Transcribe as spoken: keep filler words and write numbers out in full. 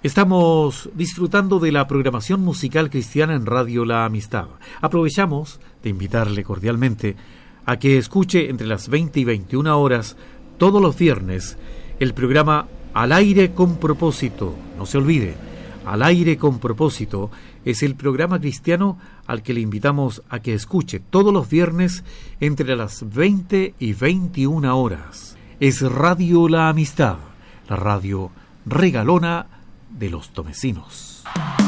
Estamos disfrutando de la programación musical cristiana en Radio La Amistad. Aprovechamos de invitarle cordialmente a que escuche entre las veinte y veintiuna horas todos los viernes el programa Al Aire con Propósito. No se olvide, Al Aire con Propósito es el programa cristiano al que le invitamos a que escuche todos los viernes entre las veinte y veintiuna horas. Es Radio La Amistad, la radio regalona de los tomecinos.